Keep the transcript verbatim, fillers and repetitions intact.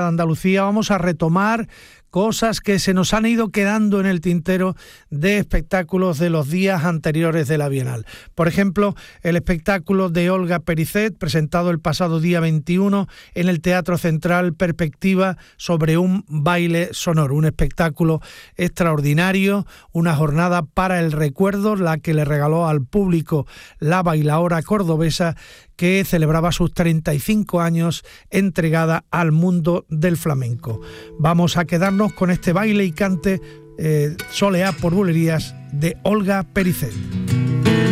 de Andalucía vamos a retomar cosas que se nos han ido quedando en el tintero de espectáculos de los días anteriores de la Bienal. Por ejemplo, el espectáculo de Olga Pericet, presentado el pasado día veintiuno en el Teatro Central, Perspectiva sobre un baile sonoro. Un espectáculo extraordinario, una jornada para el recuerdo, la que le regaló al público la bailaora cordobesa, que celebraba sus treinta y cinco años entregada al mundo del flamenco. Vamos a quedarnos con este baile y cante eh, soleá por bulerías de Olga Pericet.